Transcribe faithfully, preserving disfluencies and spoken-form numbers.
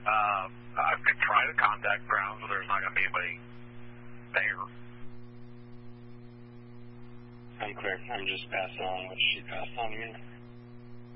Uh, I could try to contact grounds, but there's not going to be anybody there. I'm clear. I'm just passing on what she passed on again.